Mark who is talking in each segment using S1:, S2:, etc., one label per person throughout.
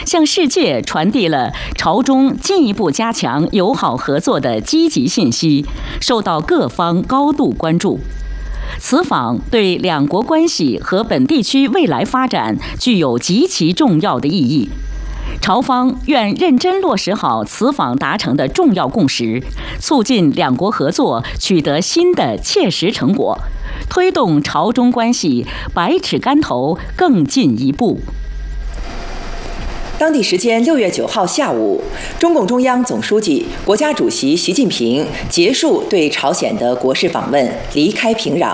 S1: 向世界传递了朝中进一步加强友好合作的积极信息，受到各方高度关注。此访对两国关系和本地区未来发展具有极其重要的意义。朝方愿认真落实好此访达成的重要共识，促进两国合作取得新的切实成果，推动朝中关系百尺竿头更进一步。
S2: 当地时间6月9号下午，中共中央总书记、国家主席习近平结束对朝鲜的国事访问，离开平壤。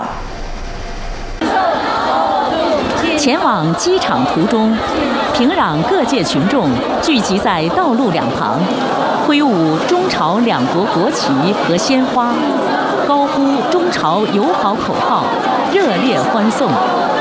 S1: 前往机场途中，平壤各界群众聚集在道路两旁，挥舞中朝两国国旗和鲜花，高呼中朝友好口号，热烈欢送。